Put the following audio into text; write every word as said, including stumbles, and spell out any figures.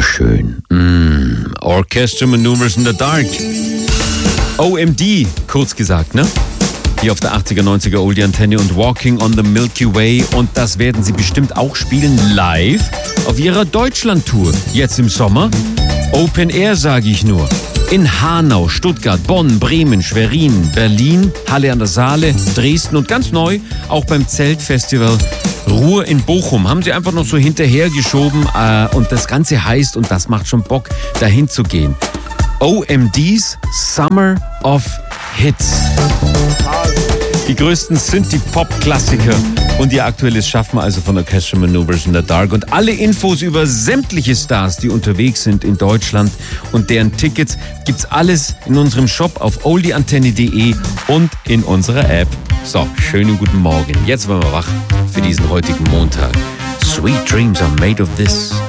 schön. Mm, Orchestra Maneuvers in the Dark. O M D, kurz gesagt, ne? Hier auf der achtziger, neunziger Oldie Antenne und Walking on the Milky Way. Und das werden sie bestimmt auch spielen live auf ihrer Deutschland-Tour. Jetzt im Sommer. Open Air, sage ich nur. In Hanau, Stuttgart, Bonn, Bremen, Schwerin, Berlin, Halle an der Saale, Dresden und ganz neu auch beim Zeltfestival Ruhr in Bochum. Haben sie einfach noch so hinterhergeschoben äh, und das Ganze heißt, und das macht schon Bock, dahin zu gehen, O M D's Summer of Hits. Die größten Synthie-Pop-Klassiker und ihr aktuelles Schaffen also von Orchestra Maneuvers in the Dark. Und alle Infos über sämtliche Stars, die unterwegs sind in Deutschland und deren Tickets, gibt's alles in unserem Shop auf oldieantenne punkt de und in unserer App. So, schönen guten Morgen. Jetzt waren wir wach für diesen heutigen Montag. Sweet dreams are made of this.